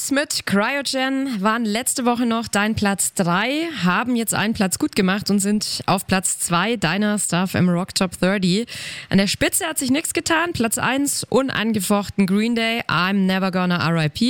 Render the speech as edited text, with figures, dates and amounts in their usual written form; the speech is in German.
Police mit Cryogen waren letzte Woche noch dein Platz 3, haben jetzt einen Platz gut gemacht und sind auf Platz 2 deiner Stuff im Rock Top 30. An der Spitze hat sich nichts getan. Platz 1 unangefochten Green Day, I'm Never Gonna R.I.P.